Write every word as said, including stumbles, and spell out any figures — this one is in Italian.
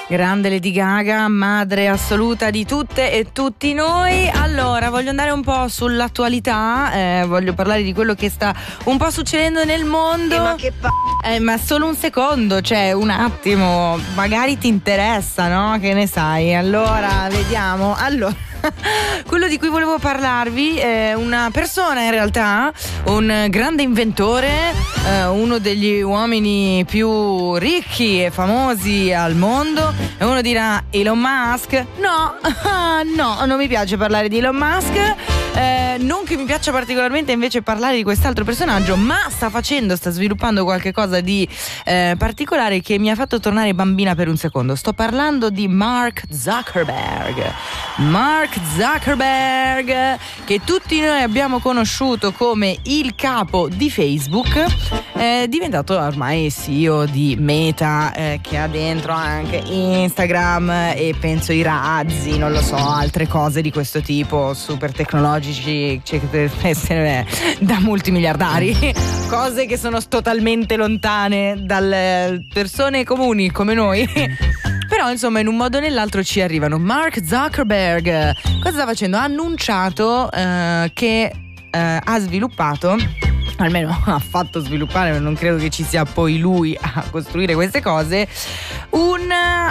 Grande Lady Gaga, madre assoluta di tutte e tutti noi. Allora, voglio andare un po' sull'attualità, eh, voglio parlare di quello che sta un po' succedendo nel mondo. Eh, ma che pa- eh, ma solo un secondo, cioè un attimo, magari ti interessa, no? Che ne sai? Allora, vediamo. Allora, quello di cui volevo parlarvi è una persona, in realtà, un grande inventore, eh, uno degli uomini più ricchi e famosi al mondo. E uno dirà: Elon Musk? No, no, non mi piace parlare di Elon Musk. Eh, non che mi piaccia particolarmente invece parlare di quest'altro personaggio, ma sta facendo, sta sviluppando qualche cosa di eh, particolare che mi ha fatto tornare bambina per un secondo. Sto parlando di Mark Zuckerberg. Mark Zuckerberg, che tutti noi abbiamo conosciuto come il capo di Facebook, è diventato ormai C E O di Meta, eh, che ha dentro anche Instagram e penso i razzi, non lo so, altre cose di questo tipo super tecnologici, cioè, da multimiliardari, cose che sono totalmente lontane dalle persone comuni come noi. Però insomma, in un modo o nell'altro ci arrivano. Mark Zuckerberg cosa sta facendo? Ha annunciato eh, che eh, ha sviluppato, almeno ha fatto sviluppare, ma non credo che ci sia poi lui a costruire queste cose, un